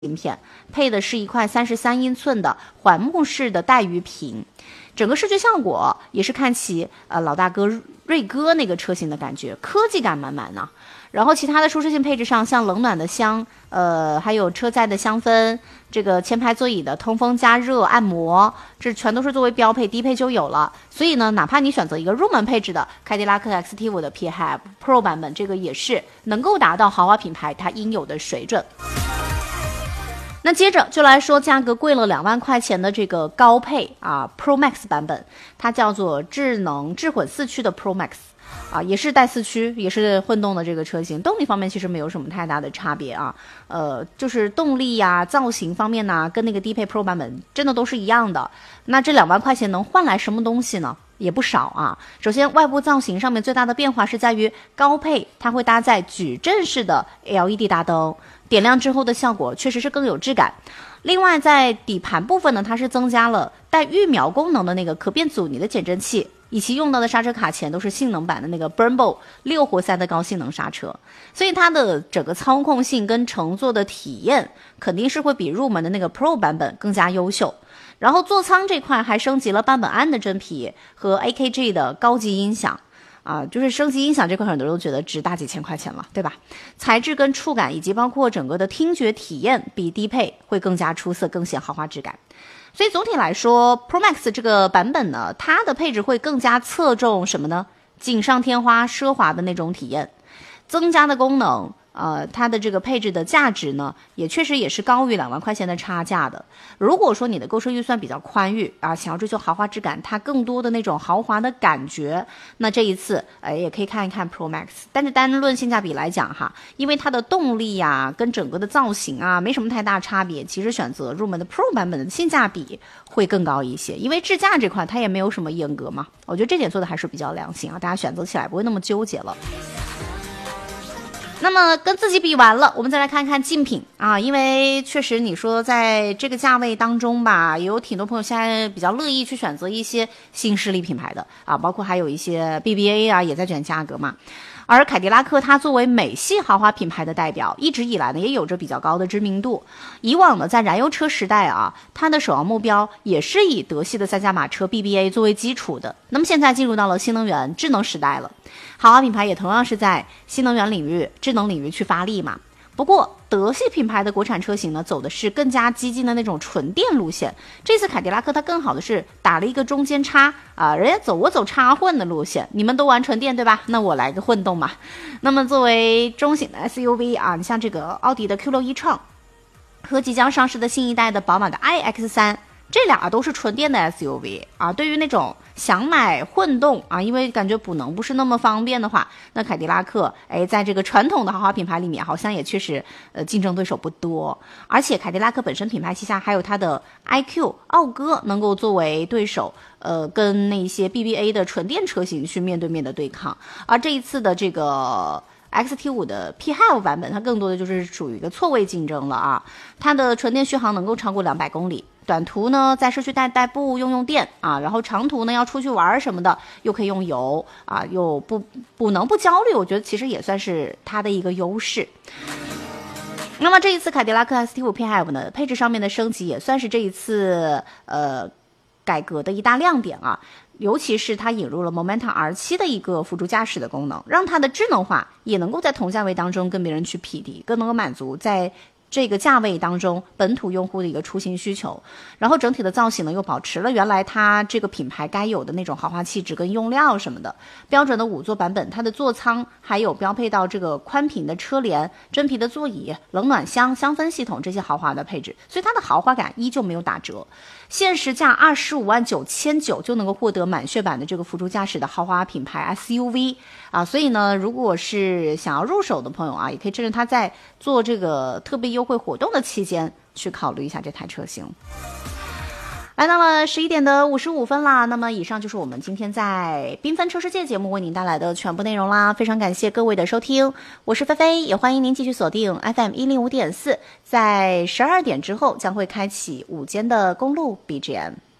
芯片，配的是一块33英寸的环幕式的带鱼屏，整个视觉效果也是看起老大哥锐哥那个车型的感觉，科技感满满呢。然后其他的舒适性配置上，像冷暖的箱，还有车载的香氛，这个前排座椅的通风加热按摩，这全都是作为标配，低配就有了。所以呢，哪怕你选择一个入门配置的凯迪拉克 XT5 的 PHEV Pro 版本，这个也是能够达到豪华品牌它应有的水准。那接着就来说价格贵了2万块钱的这个高配Pro Max 版本，它叫做智混4驱的 Pro Max。也是带4驱，也是混动的这个车型，动力方面其实没有什么太大的差别啊。就是动力呀、造型方面呢，跟那个低配 Pro 版本真的都是一样的。那这2万块钱能换来什么东西呢？也不少啊。首先，外部造型上面最大的变化是在于高配它会搭载矩阵式的 LED 大灯，点亮之后的效果确实是更有质感。另外，在底盘部分呢，它是增加了带预瞄功能的那个可变阻尼的减震器。以及用到的刹车卡钳都是性能版的那个 Brembo 6活塞的高性能刹车，所以它的整个操控性跟乘坐的体验肯定是会比入门的那个 Pro 版本更加优秀。然后座舱这块还升级了半苯胺的真皮和 AKG 的高级音响就是升级音响这块很多人都觉得值大几千块钱了，对吧？材质跟触感以及包括整个的听觉体验比低配会更加出色，更显豪华质感。所以总体来说 Pro Max 这个版本呢，它的配置会更加侧重什么呢？锦上添花奢华的那种体验，增加的功能它的这个配置的价值呢，也确实也是高于2万块钱的差价的。如果说你的购车预算比较宽裕想要追求豪华质感，它更多的那种豪华的感觉，那这一次也可以看一看 Pro Max。但是单论性价比来讲哈，因为它的动力跟整个的造型没什么太大差别，其实选择入门的 Pro 版本的性价比会更高一些。因为智驾这块它也没有什么严格嘛，我觉得这点做的还是比较良心大家选择起来不会那么纠结了。那么跟自己比完了，我们再来看看竞品因为确实你说在这个价位当中吧，也有挺多朋友现在比较乐意去选择一些新势力品牌的包括还有一些 BBA 也在卷价格嘛。而凯迪拉克它作为美系豪华品牌的代表，一直以来呢也有着比较高的知名度。以往呢在燃油车时代它的首要目标也是以德系的3驾马车 BBA 作为基础的。那么现在进入到了新能源智能时代了，豪华品牌也同样是在新能源领域、智能领域去发力嘛。不过德系品牌的国产车型呢，走的是更加激进的那种纯电路线。这次凯迪拉克它更好的是打了一个中间差人家我走插混的路线，你们都玩纯电对吧？那我来个混动嘛。那么作为中型的 SUV 你像这个奥迪的 Q6 e-tron 和即将上市的新一代的宝马的 iX3，这俩都是纯电的 SUV 对于那种想买混动因为感觉补能不是那么方便的话，那凯迪拉克在这个传统的豪华品牌里面好像也确实竞争对手不多。而且凯迪拉克本身品牌旗下还有它的 iQ 傲歌能够作为对手跟那些 BBA 的纯电车型去面对面的对抗。而这一次的这个XT5 的 PHEV 版本，它更多的就是属于一个错位竞争了它的纯电续航能够超过200公里，短途呢在社区代步用电然后长途呢要出去玩什么的又可以用油又不能不焦虑，我觉得其实也算是它的一个优势。那么这一次凯迪拉克 XT5 PHEV 呢，配置上面的升级也算是这一次改革的一大亮点尤其是它引入了 Momentum R7 的一个辅助驾驶的功能，让它的智能化也能够在同价位当中跟别人去匹敌，更能够满足在这个价位当中本土用户的一个出行需求。然后整体的造型呢又保持了原来它这个品牌该有的那种豪华气质跟用料什么的。标准的5座版本，它的座舱还有标配到这个宽屏的车帘、真皮的座椅、冷暖箱、香氛系统这些豪华的配置，所以它的豪华感依旧没有打折。限时价25.999万就能够获得满血版的这个辅助驾驶的豪华品牌 SUV 所以呢如果是想要入手的朋友也可以趁着它在做这个特别优惠活动的期间去考虑一下这台车型。来到了11:55啦，那么以上就是我们今天在缤纷车世界节目为您带来的全部内容啦，非常感谢各位的收听，我是菲菲，也欢迎您继续锁定 FM105.4， 在12点之后将会开启午间的公路 BGM。